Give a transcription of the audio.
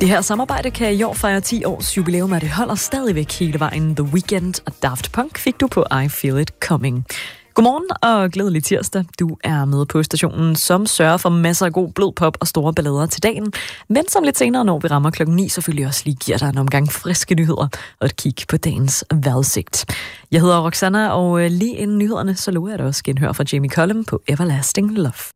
Det her samarbejde kan i år fejre 10 års jubilæum, og det holder stadigvæk hele vejen. The Weeknd og Daft Punk fik du på I Feel It Coming. Godmorgen og glædelig tirsdag. Du er med på stationen, som sørger for masser af god blodpop og store ballader til dagen. Men som lidt senere, når vi rammer klokken 9, selvfølgelig også lige giver dig en omgang friske nyheder og et kig på dagens vejrudsigt. Jeg hedder Roxanna, og lige inden nyhederne, så lover jeg dig også genhør fra Jamie Cullum på Everlasting Love.